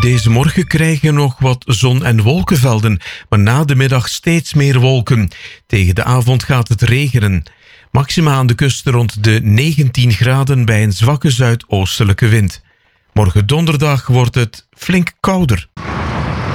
Deze morgen krijgen we nog wat zon- en wolkenvelden, maar na de middag steeds meer wolken. Tegen de avond gaat het regenen. Maxima aan de kust rond de 19 graden bij een zwakke zuidoostelijke wind. Morgen donderdag wordt het flink kouder.